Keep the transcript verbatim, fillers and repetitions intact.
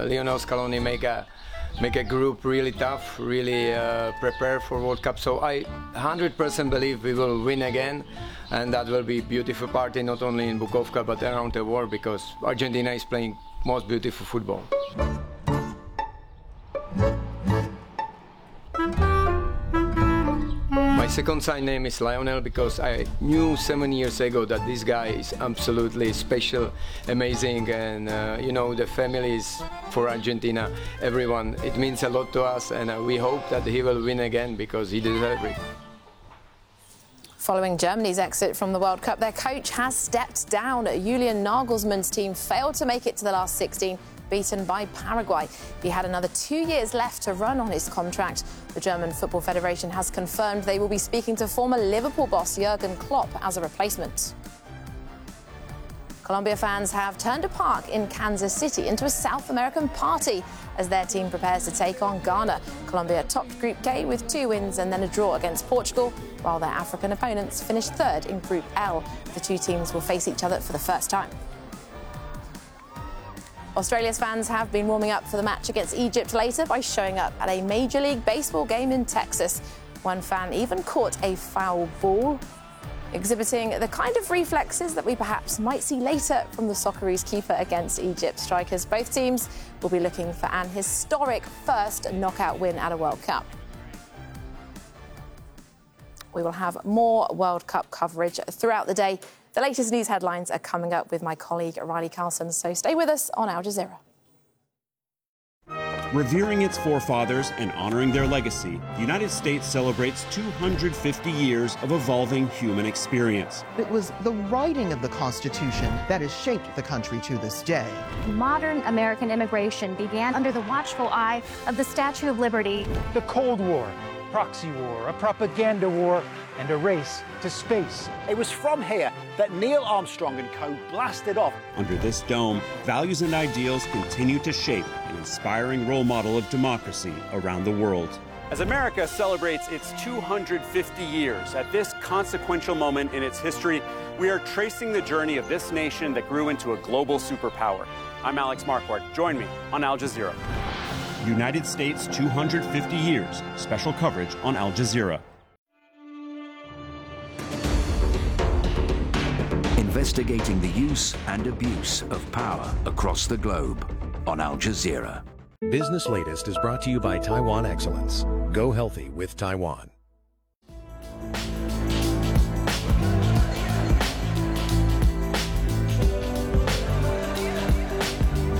uh, Lionel Scaloni make a make a group really tough, really uh, prepare for World Cup. So I one hundred percent believe we will win again, and that will be a beautiful party not only in Bukovka but around the world, because Argentina is playing most beautiful football. My second sign name is Lionel because I knew seven years ago that this guy is absolutely special, amazing, and uh, you know, the family is for Argentina, everyone. It means a lot to us, and uh, we hope that he will win again because he deserves it. Following Germany's exit from the World Cup, their coach has stepped down. Julian Nagelsmann's team failed to make it to the last sixteen, beaten by Paraguay. He had another two years left to run on his contract. The German Football Federation has confirmed they will be speaking to former Liverpool boss Jurgen Klopp as a replacement. Colombia fans have turned a park in Kansas City into a South American party as their team prepares to take on Ghana. Colombia topped Group K with two wins and then a draw against Portugal, while their African opponents finished third in Group L. The two teams will face each other for the first time. Australia's fans have been warming up for the match against Egypt later by showing up at a Major League Baseball game in Texas. One fan even caught a foul ball, exhibiting the kind of reflexes that we perhaps might see later from the Socceroos keeper against Egypt strikers. Both teams will be looking for an historic first knockout win at a World Cup. We will have more World Cup coverage throughout the day. The latest news headlines are coming up with my colleague Riley Carlson, so stay with us on Al Jazeera. Revering its forefathers and honoring their legacy, the United States celebrates two hundred fifty years of evolving human experience. It was the writing of the Constitution that has shaped the country to this day. Modern American immigration began under the watchful eye of the Statue of Liberty. The Cold War, proxy war, a propaganda war, and a race to space. It was from here that Neil Armstrong and co blasted off. Under this dome, values and ideals continue to shape an inspiring role model of democracy around the world. As America celebrates its two hundred fifty years, at this consequential moment in its history, we are tracing the journey of this nation that grew into a global superpower. I'm Alex Marquardt. Join me on Al Jazeera. United States two hundred fifty years. Special coverage on Al Jazeera. Investigating the use and abuse of power across the globe on Al Jazeera. Business Latest is brought to you by Taiwan Excellence. Go healthy with Taiwan.